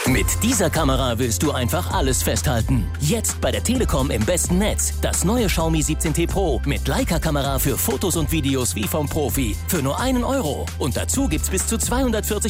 Mit dieser Kamera willst du einfach alles festhalten. Jetzt bei der Telekom im besten Netz. Das neue Xiaomi 17T Pro mit Leica-Kamera für Fotos und Videos wie vom Profi. Für nur 1 Euro. Und dazu gibt's bis zu 240